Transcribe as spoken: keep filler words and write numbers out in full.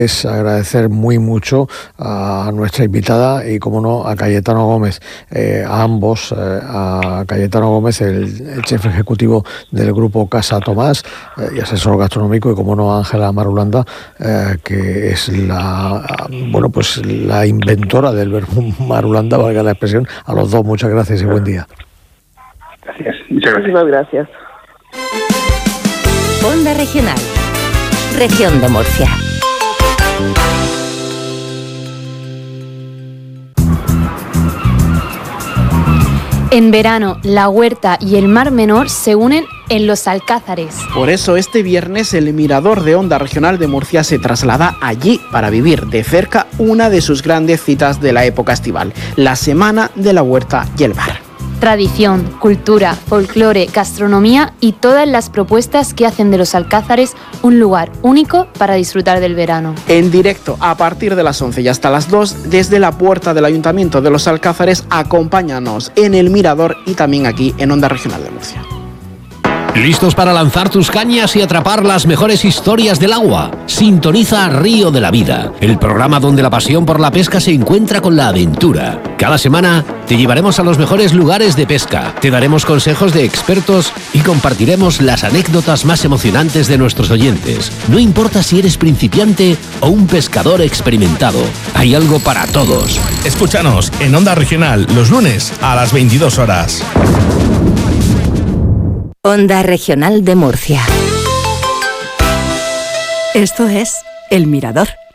Es agradecer muy mucho a nuestra invitada y, como no, a Cayetano Gómez, eh, a ambos, eh, a Cayetano Gómez, el, el chef ejecutivo del grupo Casa Tomás eh, y asesor gastronómico, y, como no, a Ángela Marulanda, eh, que es la, bueno, pues la inventora del verbo Marulanda, valga la expresión. A los dos, muchas gracias y buen día. Gracias, muchas gracias. Muchísimas gracias. Onda Regional, Región de Murcia. En verano, la huerta y el Mar Menor se unen en Los Alcázares. Por eso este viernes el Mirador de Onda Regional de Murcia se traslada allí para vivir de cerca una de sus grandes citas de la época estival, la Semana de la Huerta y el Bar. Tradición, cultura, folclore, gastronomía y todas las propuestas que hacen de Los Alcázares un lugar único para disfrutar del verano. En directo a partir de las once y hasta las dos, desde la puerta del Ayuntamiento de Los Alcázares, acompáñanos en el Mirador y también aquí en Onda Regional de Murcia. ¿Listos para lanzar tus cañas y atrapar las mejores historias del agua? Sintoniza Río de la Vida, el programa donde la pasión por la pesca se encuentra con la aventura. Cada semana te llevaremos a los mejores lugares de pesca, te daremos consejos de expertos y compartiremos las anécdotas más emocionantes de nuestros oyentes. No importa si eres principiante o un pescador experimentado, hay algo para todos. Escúchanos en Onda Regional los lunes a las veintidós horas. Onda Regional de Murcia. Esto es El Mirador.